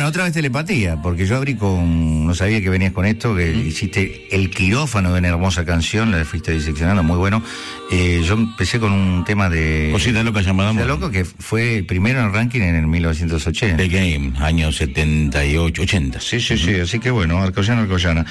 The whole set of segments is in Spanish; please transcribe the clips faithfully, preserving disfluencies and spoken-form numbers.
Bueno, otra vez telepatía, porque yo abrí con... No sabía que venías con esto, que mm. hiciste el quirófano de una hermosa canción, la fuiste diseccionando, muy bueno. Eh, yo empecé con un tema de... Cosita loca llamada Cosita loca, que fue primero en el ranking en el mil novecientos ochenta. The Game, años setenta y ocho, ochenta. Sí, sí, sí, así que bueno, Alcoyana, Alcoyana.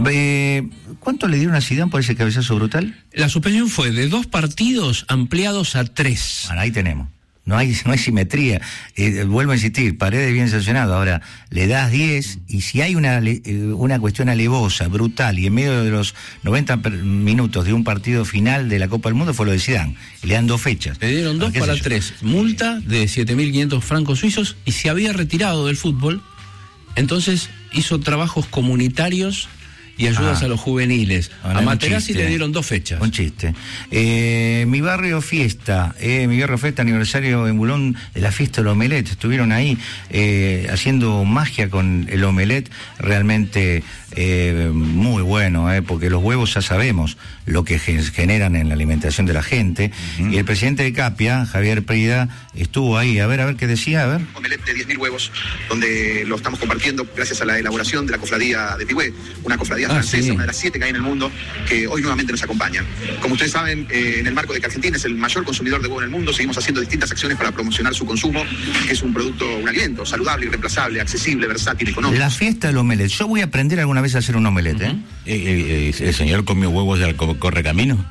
Eh, ¿Cuánto le dieron a Zidane por ese cabezazo brutal? La suspensión fue de dos partidos ampliados a tres. Bueno, ahí tenemos. No hay, no hay simetría. Eh, vuelvo a insistir, Paredes bien sancionado. Ahora, le das diez y si hay una, una cuestión alevosa, brutal, y en medio de los noventa minutos de un partido final de la Copa del Mundo fue lo de Zidane. Le dan dos fechas. Le dieron dos para tres. Multa de siete mil quinientos francos suizos y se había retirado del fútbol. Entonces hizo trabajos comunitarios y ayudas ah, a los juveniles. Bueno, a Materazzi le dieron dos fechas. Un chiste. Eh, mi barrio fiesta, eh, mi barrio fiesta, aniversario en Bulón de la fiesta del omelette. Estuvieron ahí eh, haciendo magia con el omelette, realmente eh, muy bueno, eh, porque los huevos ya sabemos lo que generan en la alimentación de la gente. Uh-huh. Y el presidente de Capia, Javier Prida, estuvo ahí. A ver, a ver qué decía, a ver. Omelette de diez mil huevos, donde lo estamos compartiendo gracias a la elaboración de la cofradía de Pigüé, una cofradía ah, francesa, sí. una de las siete que hay en el mundo, que hoy nuevamente nos acompañan. Como ustedes saben, eh, en el marco de que Argentina es el mayor consumidor de huevo en el mundo, seguimos haciendo distintas acciones para promocionar su consumo, que es un producto, un alimento saludable, irreemplazable, accesible, versátil, económico. La fiesta del omelette. Yo voy a aprender alguna vez a hacer un omelette, ¿eh? Uh-huh. eh, eh ¿El señor comió huevos del correcamino?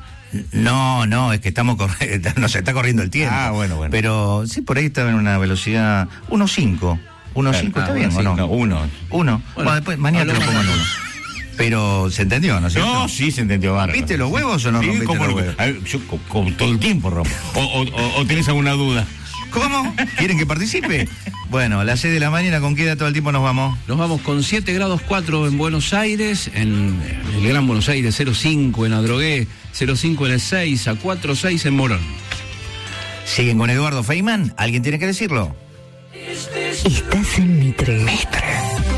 No, no, es que estamos corriendo, nos está corriendo el tiempo. Ah, bueno, bueno. Pero sí, por ahí estaba en una velocidad uno cinco. uno cinco, ah, ¿está bien o no? No, uno. Uno. Bueno, bueno, después, mañana te lo pongo en uno. Pero se entendió, ¿no es cierto? No, sí se entendió, bárbaro. ¿Viste los huevos o no sí, rompiste como los huevos? Ver, yo como todo el tiempo rompo. O, o, o, o tenés alguna duda. ¿Cómo? ¿Quieren que participe? Bueno, a las seis de la mañana, ¿con qué edad todo el tiempo nos vamos? Nos vamos con siete grados cuatro en Buenos Aires, en el Gran Buenos Aires, cero cinco en Adrogué, cero cinco en el seis, a cuatro seis en Morón. ¿Siguen con Eduardo Feynman? ¿Alguien tiene que decirlo? Estás en Mitre. Mitre.